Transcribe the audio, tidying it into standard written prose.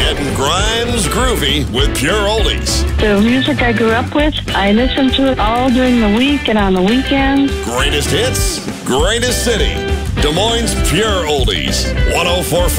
Getting Grimes groovy with Pure Oldies. The music I grew up with, I listen to it all during the week and on the weekends. Greatest hits, greatest city. Des Moines Pure Oldies. 104.5